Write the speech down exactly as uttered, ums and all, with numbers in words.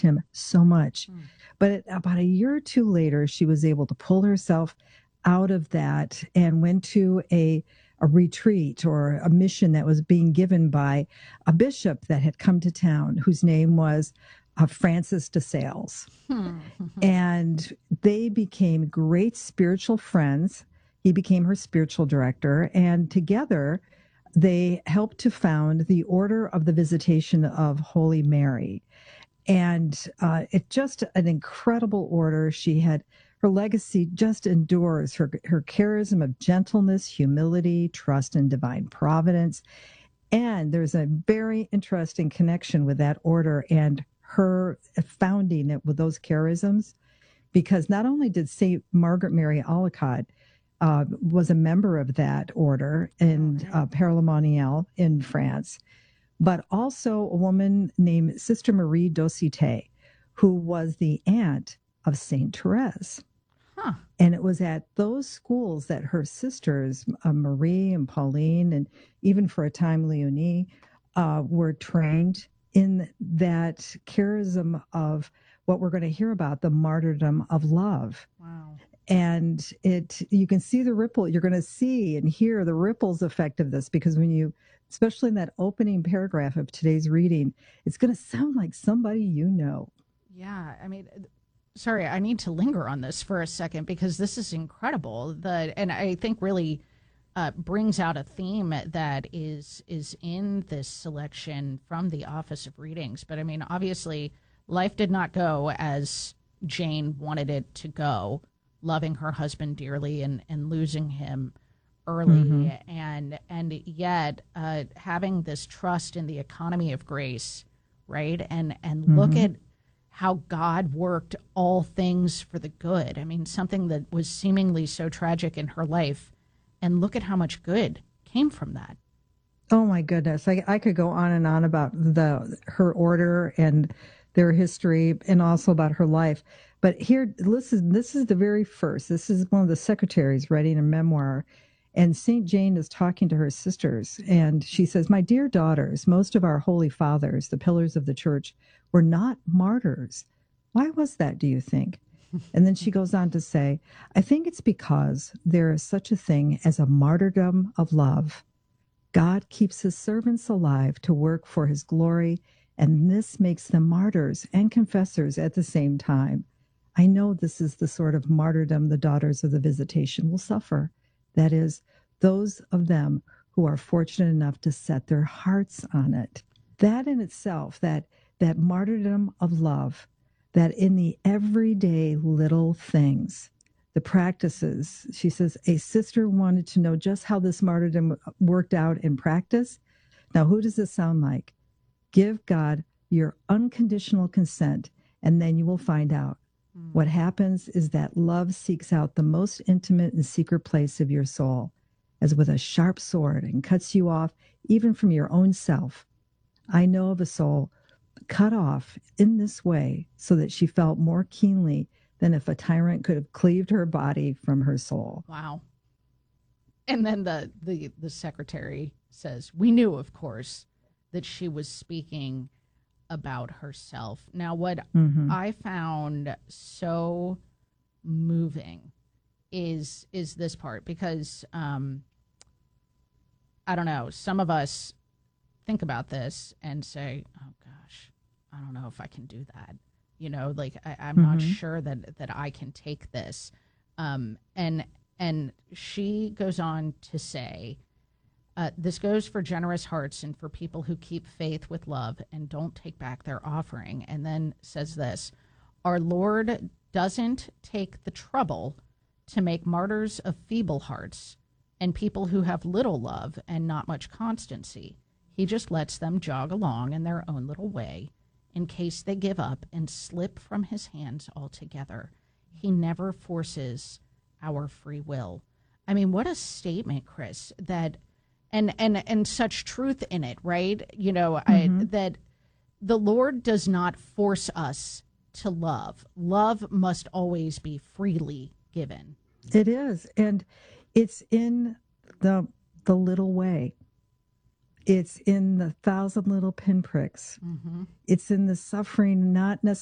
him so much. Mm. But about a year or two later, she was able to pull herself out of that and went to a a retreat or a mission that was being given by a bishop that had come to town, whose name was uh, Francis de Sales. Hmm. And they became great spiritual friends. He became her spiritual director, and together they helped to found the Order of the Visitation of Holy Mary. And uh, it's just an incredible order. She had her legacy just endures her her charism of gentleness, humility, trust in divine providence. And there's a very interesting connection with that order and her founding it with those charisms, because not only did Saint Margaret Mary Alacoque uh, was a member of that order in All right. uh, Père-la-Monial in France, but also a woman named Sister Marie Dosithée, who was the aunt of Saint Therese. Huh. And it was at those schools that her sisters, uh, Marie and Pauline, and even for a time Leonie, uh, were trained in that charism of what we're going to hear about, the martyrdom of love. Wow. And it, you can see the ripple, you're going to see and hear the ripples effect of this, because when you, especially in that opening paragraph of today's reading, it's going to sound like somebody you know. Yeah. I mean, sorry, I need to linger on this for a second because this is incredible. The and I think really uh, brings out a theme that is is in this selection from the Office of Readings. But I mean, obviously, life did not go as Jane wanted it to go, loving her husband dearly and, and losing him early, Mm-hmm. and and yet uh, having this trust in the economy of grace, right? And and look Mm-hmm. at how God worked all things for the good. I mean, something that was seemingly so tragic in her life, and look at how much good came from that. Oh my goodness. I, I could go on and on about the her order and their history and also about her life. But here, listen, this is the very first. This is one of the secretaries writing a memoir. And Saint Jane is talking to her sisters. And she says, "My dear daughters, most of our holy fathers, the pillars of the church, were not martyrs. Why was that, do you think?" And then she goes on to say, "I think it's because there is such a thing as a martyrdom of love. God keeps his servants alive to work for his glory, and this makes them martyrs and confessors at the same time. I know this is the sort of martyrdom the daughters of the Visitation will suffer. That is, those of them who are fortunate enough to set their hearts on it." That in itself, that that martyrdom of love, that in the everyday little things, the practices. She says, a sister wanted to know just how this martyrdom worked out in practice. Now, who does this sound like? Give God your unconditional consent, and then you will find out. Mm. What happens is that love seeks out the most intimate and secret place of your soul, as with a sharp sword, and cuts you off even from your own self. I know of a soul cut off in this way so that she felt more keenly than if a tyrant could have cleaved her body from her soul. Wow. And then the, the, the secretary says, "We knew, of course, that she was speaking about herself." Now, what Mm-hmm. I found so moving is is this part, because um, I don't know, some of us think about this and say, "Oh gosh, I don't know if I can do that." You know, like I, I'm not Mm-hmm. sure that that I can take this. Um, and and she goes on to say, uh, "This goes for generous hearts and for people who keep faith with love and don't take back their offering." And then says this: "Our Lord doesn't take the trouble to make martyrs of feeble hearts and people who have little love and not much constancy. He just lets them jog along in their own little way in case they give up and slip from his hands altogether. He never forces our free will." I mean, what a statement, Chris, that and and and such truth in it, right? You know, Mm-hmm. I, that the Lord does not force us to love. Love must always be freely given. It is. And it's in the the little way. It's in the thousand little pinpricks. Mm-hmm. It's in the suffering, not necessarily